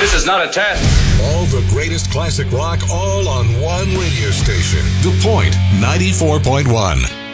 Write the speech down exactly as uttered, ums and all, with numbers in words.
This is not a test. All the greatest classic rock all on one radio station. The Point ninety-four point one.